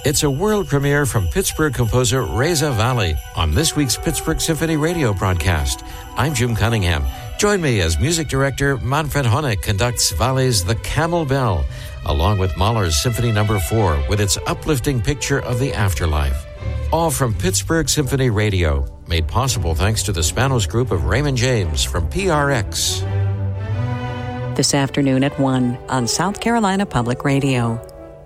It's a world premiere from Pittsburgh composer Reza Valley on this week's Pittsburgh Symphony radio broadcast. I'm Jim Cunningham. Join me as music director Manfred Honeck conducts Valley's The Camel Bell, along with Mahler's Symphony No. 4 with its uplifting picture of the afterlife. All from Pittsburgh Symphony Radio, made possible thanks to the Spanos Group of Raymond James from PRX. This afternoon at 1 on South Carolina Public Radio.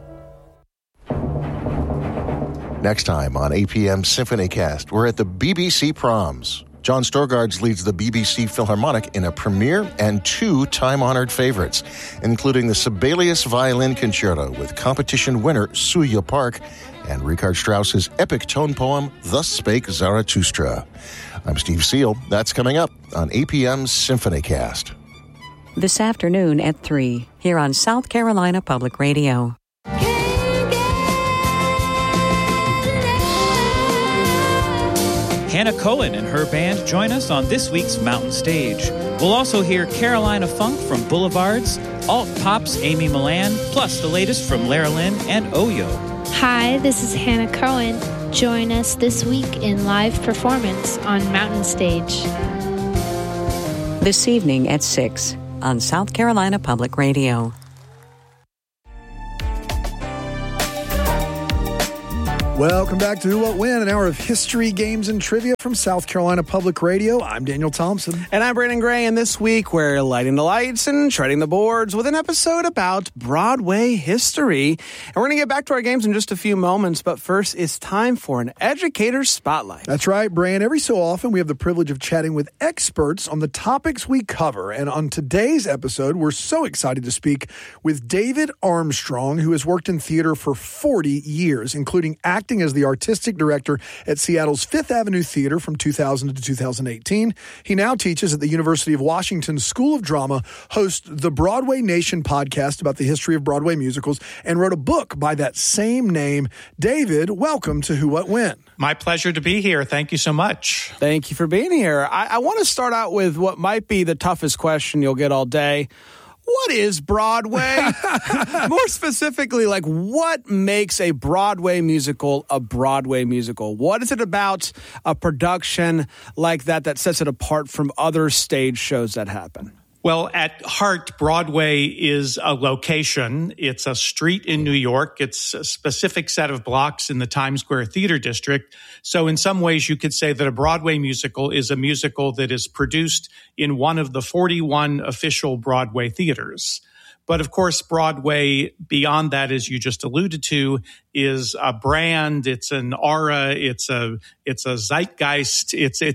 Next time on APM SymphonyCast, we're at the BBC Proms. John Storgards leads the BBC Philharmonic in a premiere and two time-honored favorites, including the Sibelius Violin Concerto with competition winner Suya Park and Richard Strauss's epic tone poem, Thus Spake Zarathustra. I'm Steve Seal. That's coming up on APM SymphonyCast. This afternoon at 3, here on South Carolina Public Radio. Hannah Cohen and her band join us on this week's Mountain Stage. We'll also hear Carolina Funk from Boulevards, Alt Pop's Amy Millan, plus the latest from Lara Lynn and Oyo. Hi, this is Hannah Cohen. Join us this week in live performance on Mountain Stage. This evening at 6 on South Carolina Public Radio. Welcome back to Who, What, When, an hour of history, games, and trivia from South Carolina Public Radio. I'm Daniel Thompson. And I'm Brandon Gray, and this week we're lighting the lights and treading the boards with an episode about Broadway history. And we're going to get back to our games in just a few moments, but first it's time for an Educator Spotlight. That's right, Brian. Every so often we have the privilege of chatting with experts on the topics we cover. And on today's episode, we're so excited to speak with David Armstrong, who has worked in theater for 40 years, including acting as the artistic director at Seattle's Fifth Avenue Theater from 2000 to 2018. He now teaches at the University of Washington School of Drama, hosts the Broadway Nation podcast about the history of Broadway musicals, and wrote a book by that same name. David, welcome to Who, What, When. My pleasure to be here. Thank you so much. Thank you for being here. I want to start out with what might be the toughest question you'll get all day. What is Broadway? More specifically, like, what makes a Broadway musical a Broadway musical? What is it about a production like that sets it apart from other stage shows that happen? Well, at heart, Broadway is a location. It's a street in New York. It's a specific set of blocks in the Times Square Theater District. So in some ways, you could say that a Broadway musical is a musical that is produced in one of the 41 official Broadway theaters. But of course, Broadway, beyond that, as you just alluded to, is a brand. It's an aura. It's a zeitgeist.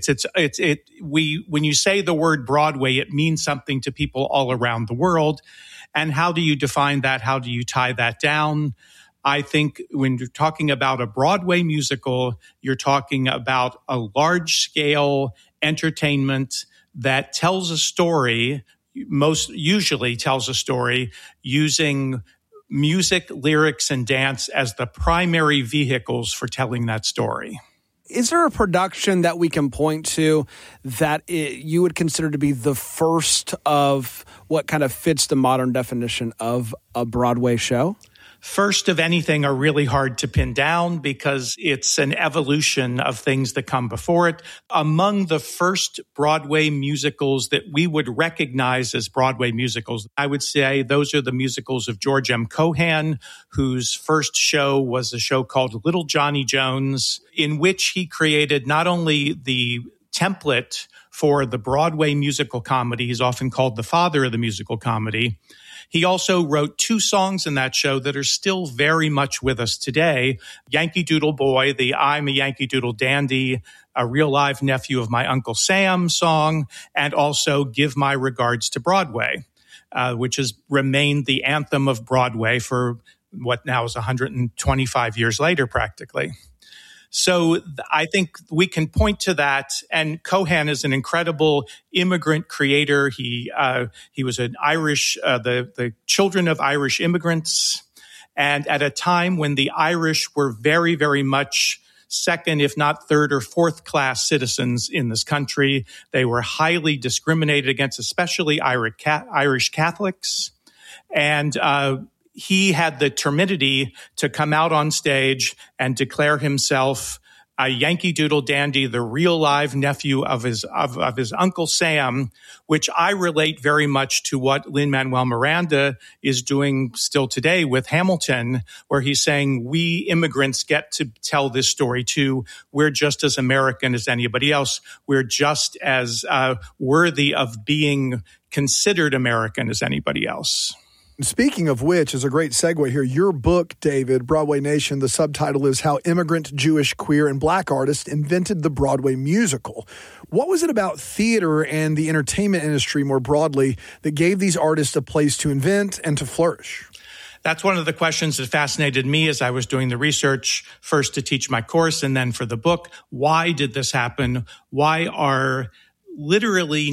When you say the word Broadway, it means something to people all around the world. And how do you define that? How do you tie that down? I think when you're talking about a Broadway musical, you're talking about a large-scale entertainment that tells a story. Most usually tells a story using music, lyrics, and dance as the primary vehicles for telling that story. Is there a production that we can point to that you would consider to be the first of what kind of fits the modern definition of a Broadway show? First of anything are really hard to pin down because it's an evolution of things that come before it. Among the first Broadway musicals that we would recognize as Broadway musicals, I would say those are the musicals of George M. Cohan, whose first show was a show called Little Johnny Jones, in which he created not only the template for the Broadway musical comedy, he's often called the father of the musical comedy. He also wrote two songs in that show that are still very much with us today. Yankee Doodle Boy, the I'm a Yankee Doodle Dandy, a real live nephew of my Uncle Sam song, and also Give My Regards to Broadway, which has remained the anthem of Broadway for what now is 125 years later, practically. So I think we can point to that. And Cohan is an incredible immigrant creator. He was an Irish, the children of Irish immigrants. And at a time when the Irish were very, very much second, if not third or fourth class citizens in this country, they were highly discriminated against, especially Irish Catholics. And he had the temerity to come out on stage and declare himself a Yankee Doodle dandy, the real live nephew of his Uncle Sam, which I relate very much to what Lin-Manuel Miranda is doing still today with Hamilton, where he's saying, we immigrants get to tell this story too. We're just as American as anybody else. We're just as worthy of being considered American as anybody else. Speaking of which, is a great segue here. Your book, David, Broadway Nation, the subtitle is How Immigrant, Jewish, Queer, and Black Artists Invented the Broadway Musical. What was it about theater and the entertainment industry more broadly that gave these artists a place to invent and to flourish? That's one of the questions that fascinated me as I was doing the research, first to teach my course and then for the book. Why did this happen? Why are literally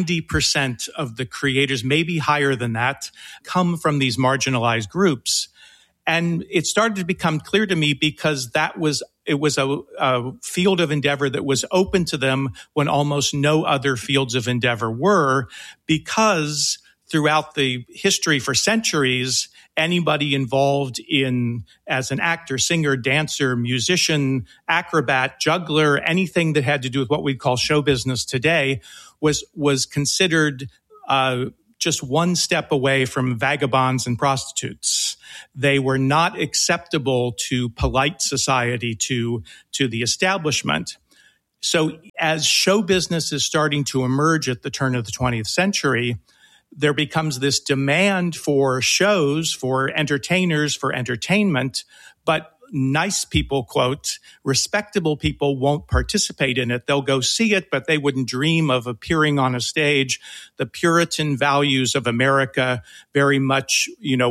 90% of the creators, maybe higher than that, come from these marginalized groups? And it started to become clear to me because it was a field of endeavor that was open to them when almost no other fields of endeavor were, because throughout the history for centuries, anybody involved as an actor, singer, dancer, musician, acrobat, juggler, anything that had to do with what we'd call show business today was considered just one step away from vagabonds and prostitutes. They were not acceptable to polite society, to the establishment. So as show business is starting to emerge at the turn of the 20th century, there becomes this demand for shows, for entertainers, for entertainment, but nice people, quote, respectable people won't participate in it. They'll go see it, but they wouldn't dream of appearing on a stage. The Puritan values of America very much,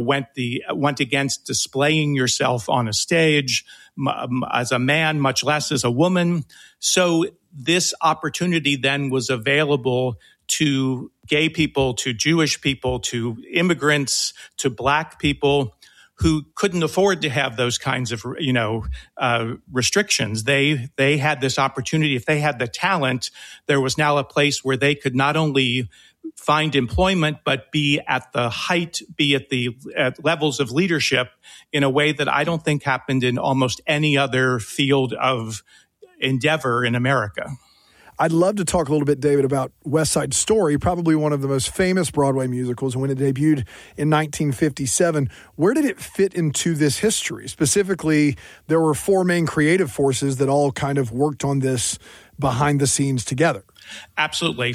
went against displaying yourself on a stage as a man, much less as a woman. So this opportunity then was available to gay people, to Jewish people, to immigrants, to Black people who couldn't afford to have those kinds of, restrictions. They had this opportunity. If they had the talent, there was now a place where they could not only find employment, but be at the height, at levels of leadership in a way that I don't think happened in almost any other field of endeavor in America. I'd love to talk a little bit, David, about West Side Story, probably one of the most famous Broadway musicals. When it debuted in 1957, where did it fit into this history? Specifically, there were four main creative forces that all kind of worked on this behind the scenes together. Absolutely.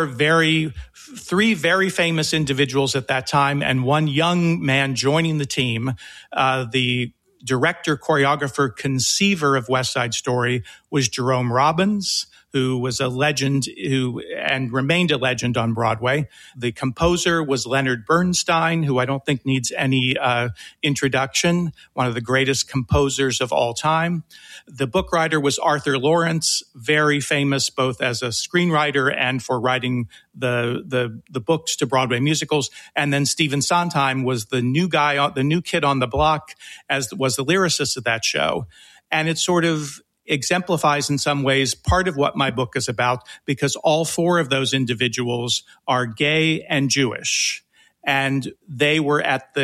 Three very famous individuals at that time and one young man joining the team. The director, choreographer, conceiver of West Side Story was Jerome Robbins, who was a legend and remained a legend on Broadway. The composer was Leonard Bernstein, who I don't think needs any introduction, one of the greatest composers of all time. The book writer was Arthur Lawrence, very famous both as a screenwriter and for writing the books to Broadway musicals. And then Stephen Sondheim was the new kid on the block, as was the lyricist of that show. And it sort of exemplifies in some ways part of what my book is about, because all four of those individuals are gay and Jewish. And they were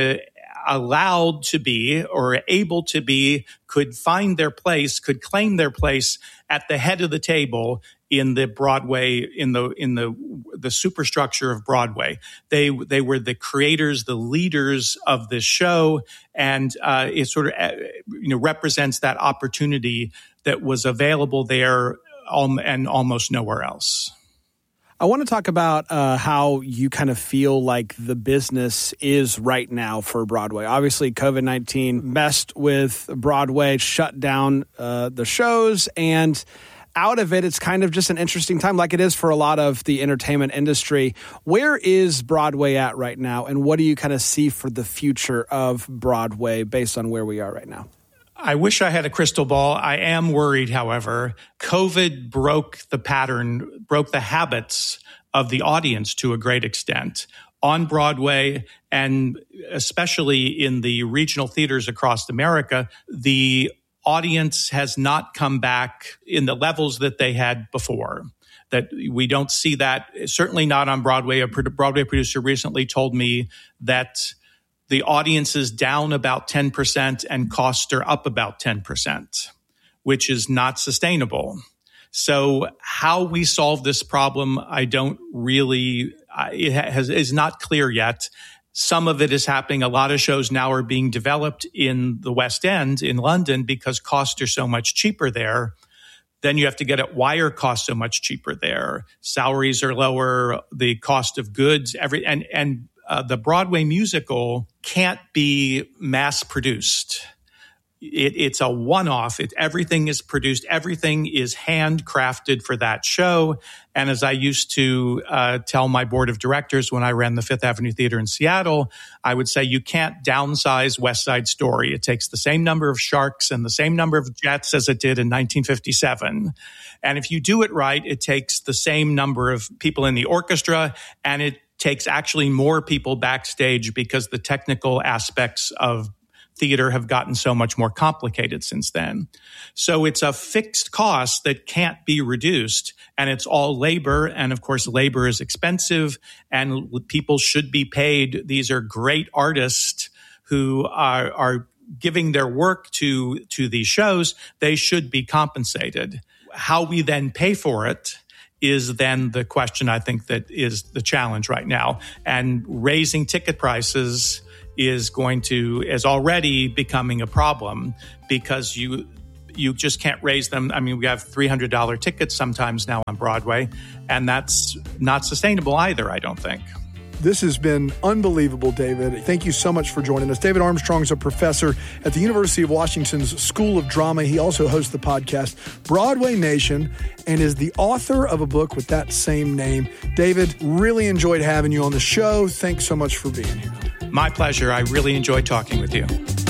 allowed to be or able to be, could find their place, could claim their place at the head of the table in the Broadway, in the superstructure of Broadway. They were the creators, the leaders of this show, and it sort of represents that opportunity that was available there and almost nowhere else. I want to talk about how you kind of feel like the business is right now for Broadway. Obviously, COVID-19 messed with Broadway, shut down the shows, and out of it, it's kind of just an interesting time, like it is for a lot of the entertainment industry. Where is Broadway at right now, and what do you kind of see for the future of Broadway based on where we are right now? I wish I had a crystal ball. I am worried, however. COVID broke the habits of the audience to a great extent on Broadway, and especially in the regional theaters across America. The audience has not come back in the levels that they had before. That we don't see that, certainly not on Broadway. A Broadway producer recently told me that the audience is down about 10% and costs are up about 10%, which is not sustainable. So how we solve this problem, I don't really, is not clear yet. Some of it is happening. A lot of shows now are being developed in the West End in London because costs are so much cheaper there. Then you have to get at why are costs so much cheaper there? Salaries are lower, the cost of goods, the Broadway musical can't be mass produced. It's a one-off. Everything is produced. Everything is handcrafted for that show. And as I used to tell my board of directors when I ran the Fifth Avenue Theater in Seattle, I would say you can't downsize West Side Story. It takes the same number of sharks and the same number of jets as it did in 1957. And if you do it right, it takes the same number of people in the orchestra, and it takes actually more people backstage because the technical aspects of theater have gotten so much more complicated since then. So it's a fixed cost that can't be reduced, and it's all labor. And of course, labor is expensive, and people should be paid. These are great artists who are giving their work to these shows. They should be compensated. How we then pay for it is then the question, I think, that is the challenge right now. And raising ticket prices is already becoming a problem because you just can't raise them. I mean, we have $300 tickets sometimes now on Broadway, and that's not sustainable either, I don't think. This has been unbelievable, David. Thank you so much for joining us. David Armstrong is a professor at the University of Washington's School of Drama. He also hosts the podcast Broadway Nation and is the author of a book with that same name. David, really enjoyed having you on the show. Thanks so much for being here. My pleasure. I really enjoyed talking with you.